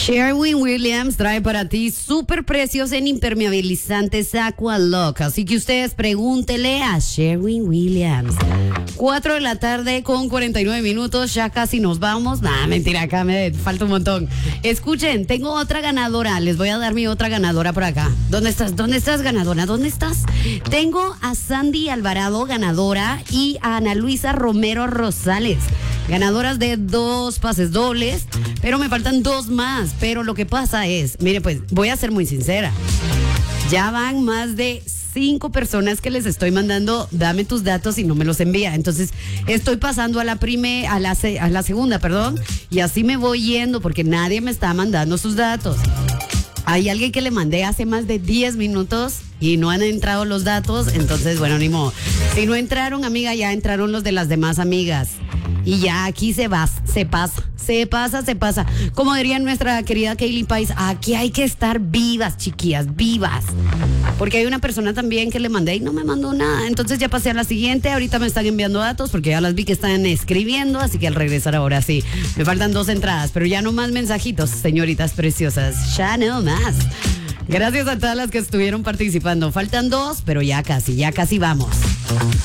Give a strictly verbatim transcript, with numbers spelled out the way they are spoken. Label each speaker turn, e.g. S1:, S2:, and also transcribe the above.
S1: Sherwin Williams trae para ti super precios en impermeabilizantes Aqualock. Así que ustedes pregúntele a Sherwin Williams. cuatro de la tarde con cuarenta y nueve minutos. Ya casi nos vamos. Nah, mentira, acá me falta un montón. Escuchen, tengo otra ganadora. Les voy a dar mi otra ganadora por acá. ¿Dónde estás? ¿Dónde estás, ganadora? ¿Dónde estás? Tengo a Sandy Alvarado, ganadora, y a Ana Luisa Romero Rosales, ganadoras de dos pases dobles, pero me faltan dos más. Pero lo que pasa es, mire, pues voy a ser muy sincera, ya van más de cinco personas que les estoy mandando, dame tus datos, y no me los envía. Entonces estoy pasando a la prime, a la, a la segunda, perdón, y así me voy yendo porque nadie me está mandando sus datos. Hay alguien que le mandé hace más de diez minutos y no han entrado los datos. Entonces, bueno, ni modo. Si no entraron, amiga, ya entraron los de las demás amigas. Y ya aquí se va, se pasa, se pasa, se pasa. Como diría nuestra querida Kaylee Pais, aquí hay que estar vivas, chiquillas, vivas. Porque hay una persona también que le mandé y no me mandó nada. Entonces ya pasé a la siguiente. Ahorita me están enviando datos porque ya las vi que están escribiendo. Así que al regresar ahora sí, me faltan dos entradas. Pero ya no más mensajitos, señoritas preciosas. Ya no más. Gracias a todas las que estuvieron participando. Faltan dos, pero ya casi, ya casi vamos.